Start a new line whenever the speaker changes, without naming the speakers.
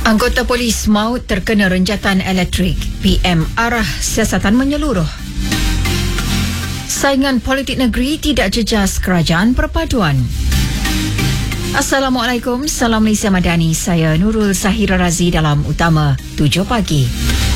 Anggota polis maut terkena renjatan elektrik. PM arah siasatan menyeluruh. Saingan politik negeri tidak jejas kerajaan perpaduan. Assalamualaikum, salam Malaysia Madani. Saya Nurul Zahira Razi dalam Utama 7 Pagi.